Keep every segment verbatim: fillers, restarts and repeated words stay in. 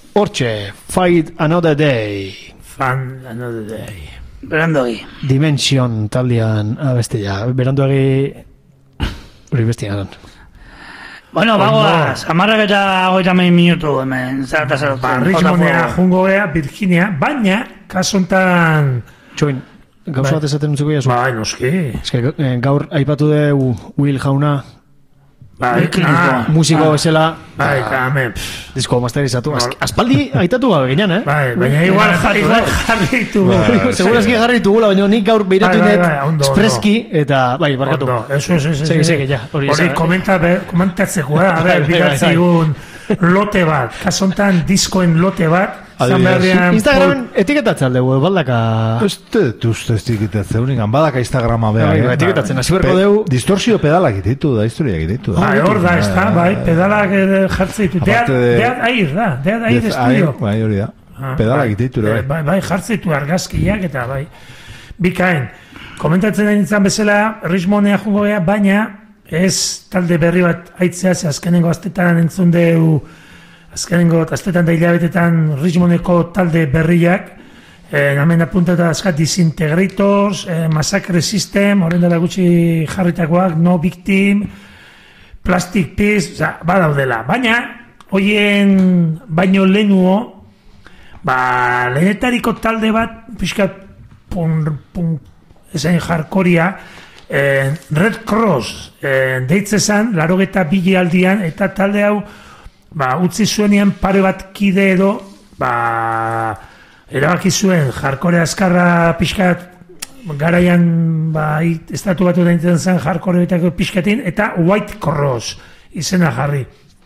Hortxe, Fight Another Day. Fight Another Day. Berandogi. Dimension taldean abestia. Berandogi hori bestian. Bueno, bagoaz, amarrak eta goita mehin minutu hemen, zarata zaratu. Ba, Richmonea, jungo gea, Virginia, baina, kasontan... Txoin, gauza bat esaten utzuko jazu. Bai, noski. Ez que gaur aipatu de Will jauna, Bai, ah, musiko ah, bezala, bai, eta hemen, disko masterizatu. Aspaldi aitatu gabe ginean, eh? Bai, baina igual jarritu. Segurazki jarritu gula, baina nik gaur behiratu net espreski, eta, bai, barkatu. Eso, eso, eso. Segi, segi, ja. Hori, komentatzeko, a ber, bidatzi un lote bat, kasontan diskoen lote bat, Instagramen etiketatzen dugu, baldaka... Ez dut uste etiketatzen, unigan, badaka Instagrama beha. Etiketatzen, hasi berko dugu... Distorsio pedalak ititu da, historia ititu da. Bai, hor da, ez da, bai, pedalak jartzen ditu. Deat air da, deat air estudio. Bai, hori da, pedalak ititu da. Bai, bai, jartzen ditu argazkiak eta bai. Bikain, komentatzen da nintzen bezala, Richmonea jungo gea, baina ez talde berri bat aitzea, ze azkenengo astetan entzun deu... Azkenengo, astetan da hilabetetan Richmondeko talde berriak, eh, namen apuntatu azkat Disintegrators, eh, Massacre System, horren dela gutxi jarritakoak, No Victim, Plastic Peace, oza, badaudela. Baina, hoien baino lehenuo, ba, lehenetariko talde bat, pixkat, pun, pun, esain jarkoria, eh, Red Cross, eh, deitzezan, larogeta bile aldian, eta talde hau, ba, utzi zuenean pare bat kide edo, ba, erabaki zuen, jarkore azkarra pixkat, garaian, ba, estatu batu da nintzen zen jarkore betako pixkatin, eta White Cross izena jarri.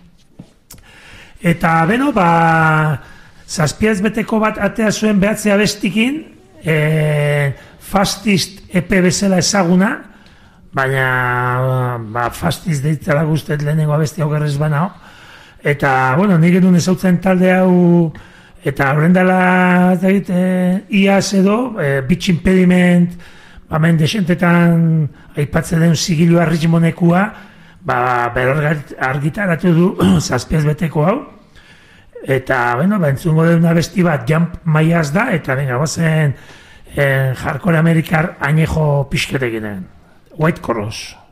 Eta, beno, ba, zazpiaz beteko bat atea zuen behatzea bestikin, e, Fastist E P bezala ezaguna, baina, ba, Fastist deitzala guztet lehenengo abesti hau gerrez banao, eta, bueno, nik edun ezautzen talde hau, eta horren dela, e, iaz edo, e, Beach Impediment, bamen desentetan aipatzen den zigilua Richmondekua, ba, beror argitaratu du zazpiaz beteko hau, eta, bueno, ba, entzungo dut abesti bat, Jump My Ass da, eta, venga, bazen, e, Hardcore Amerikar añejo pixketekinen. White Cross.